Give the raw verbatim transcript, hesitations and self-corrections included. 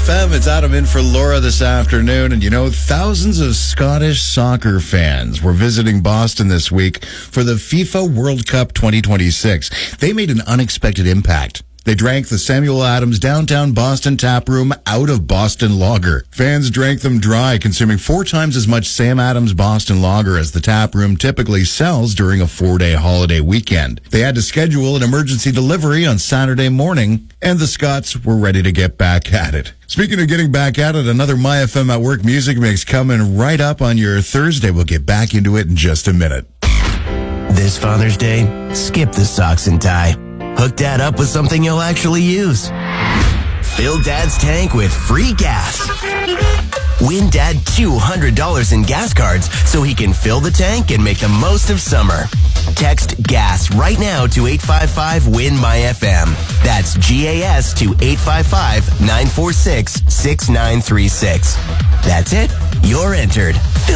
F M. It's Adam in for Laura this afternoon. And you know, thousands of Scottish soccer fans were visiting Boston this week for the FIFA World Cup twenty twenty-six. They made an unexpected impact. They drank the Samuel Adams Downtown Boston Tap Room out of Boston Lager. Fans drank them dry, consuming four times as much Sam Adams Boston Lager as the tap room typically sells during a four-day holiday weekend. They had to schedule an emergency delivery on Saturday morning, and the Scots were ready to get back at it. Speaking of getting back at it, another My F M at Work music mix coming right up on your Thursday. We'll get back into it in just a minute. This Father's Day, skip the socks and tie. Hook Dad up with something you'll actually use. Fill Dad's tank with free gas. Win Dad two hundred dollars in gas cards so he can fill the tank and make the most of summer. Text GAS right now to eight five five win my F M. That's G A S to eight five five nine four six six nine three six. That's it. You're entered.